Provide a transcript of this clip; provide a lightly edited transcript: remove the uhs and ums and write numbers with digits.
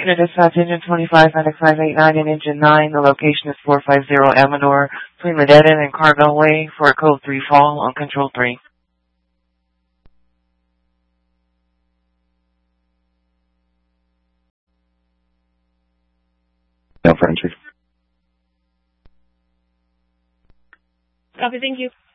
Center Dispatch Engine 25, FedEx 589 and Engine 9. The location is 450 Amador, between Medellin and Carmel Way for code 3 fall on control 3. No for entry. Copy, thank you.